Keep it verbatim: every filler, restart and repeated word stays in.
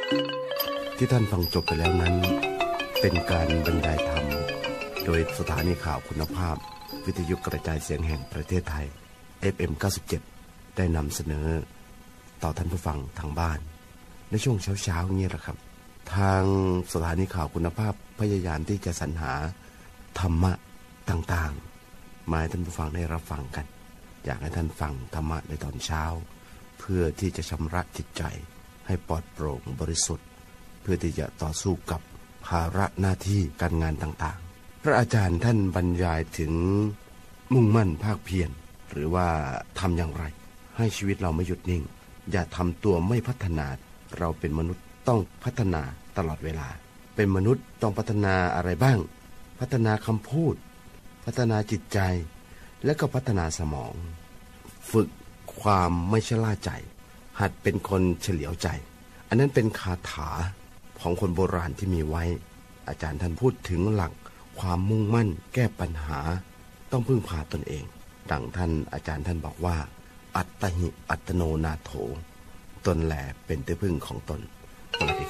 ที่ท่านฟังจบไปแล้วนั้นเป็นการบรรยายธรรมโดยสถานีข่าวคุณภาพวิทยุกระจายเสียงแห่งประเทศไทย เอฟ เอ็ม เก้าสิบเจ็ด ได้นำเสนอต่อท่านผู้ฟังทางบ้านในช่วงเช้าๆนี้แหละครับทางสถานีข่าวคุณภาพพยายามที่จะสรรหาธรรมะต่างๆมาให้ท่านผู้ฟังได้รับฟังกันอยากให้ท่านฟังธรรมะในตอนเช้าเพื่อที่จะชำระจิตใจให้ปลอดโปร่งบริสุทธิ์เพื่อที่จะต่อสู้กับภาระหน้าที่การงานต่างๆพระอาจารย์ท่านบรรยายถึงมุ่งมั่นภาคเพียรหรือว่าทำอย่างไรให้ชีวิตเราไม่หยุดนิ่งอย่าทำตัวไม่พัฒนาเราเป็นมนุษย์ต้องพัฒนาตลอดเวลาเป็นมนุษย์ต้องพัฒนาอะไรบ้างพัฒนาคำพูดพัฒนาจิตใจและก็พัฒนาสมองฝึกความไม่ชราใจหัดเป็นคนเฉลียวใจอันนั้นเป็นคาถาของคนโบราณที่มีไว้อาจารย์ท่านพูดถึงหลักความมุ่งมั่นแก้ปัญหาต้องพึ่งพาตนเองดังท่านอาจารย์ท่านบอกว่าอัตหิอัตโนนาโถตนแลเป็นที่พึ่งของตน